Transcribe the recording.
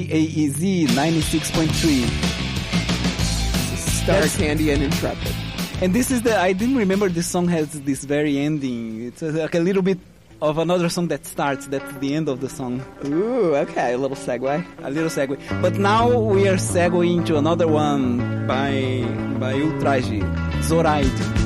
AEZ 96.3. Star Candy and Intrepid. And this is I didn't remember this song has this very ending. It's like a little bit of another song that starts. That's the end of the song. Ooh, okay. A little segue. But now we are segueing to another one by Ultraje, Zoraide.